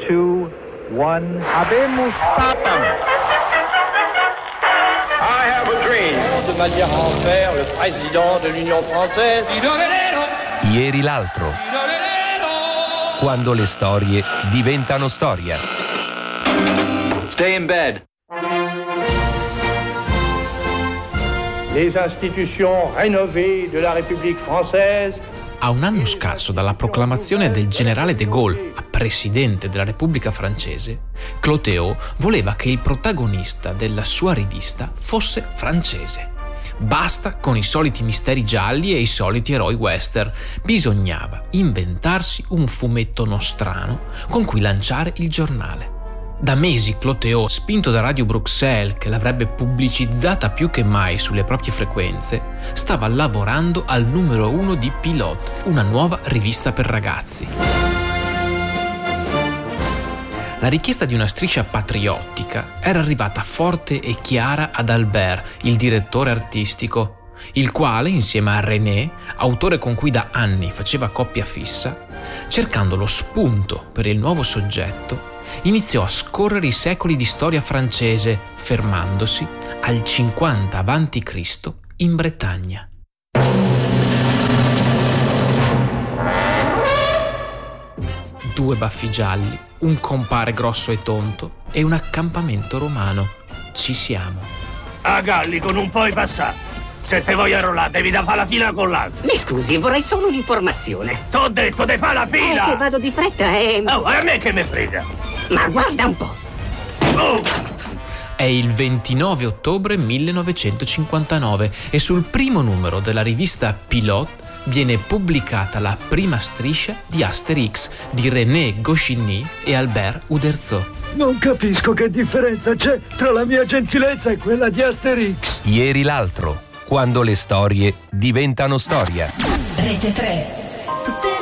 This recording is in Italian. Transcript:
2, 1. Habemus Papam. I have a dream. De manière à en faire le président de l'Union française. Ieri l'altro. Quando le storie diventano storia. Stay in bed. Les institutions rénovées de la République française. A un anno scarso dalla proclamazione del generale de Gaulle a presidente della Repubblica francese, Clotéo voleva che il protagonista della sua rivista fosse francese. Basta con i soliti misteri gialli e i soliti eroi western. Bisognava inventarsi un fumetto nostrano con cui lanciare il giornale. Da mesi Clotéo, spinto da Radio Bruxelles, che l'avrebbe pubblicizzata più che mai sulle proprie frequenze, stava lavorando al numero 1 di Pilote, una nuova rivista per ragazzi. La richiesta di una striscia patriottica era arrivata forte e chiara ad Albert, il direttore artistico, il quale, insieme a René, autore con cui da anni faceva coppia fissa, cercando lo spunto per il nuovo soggetto, iniziò a scorrere i secoli di storia francese, fermandosi al 50 a.C. in Bretagna. Due baffi gialli, un compare grosso e tonto e un accampamento romano. Ci siamo. A Gallico non puoi passare. Se te vuoi arruolare devi da fare la fila con l'altro. Mi scusi, vorrei solo un'informazione. T'ho detto di fare la fila! Che vado di fretta e... Oh, a me che me frega! Ma guarda un po'. Oh! È il 29 ottobre 1959 e sul primo numero della rivista Pilote viene pubblicata la prima striscia di Asterix di René Goscinny e Albert Uderzo. Non capisco che differenza c'è tra la mia gentilezza e quella di Asterix. Ieri l'altro. Quando le storie diventano storia. Rete 3.